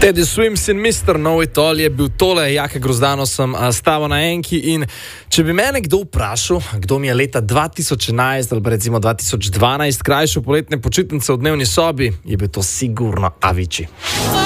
Teddy Swims in Mr. Know It All je bil tole, Jaka Grozdano sem stavil na enki in če bi mene kdo vprašal, kdo mi je leta 2011 ali recimo 2012 krajšal poletne počitnice v dnevni sobi, je bil to sigurno Avicii.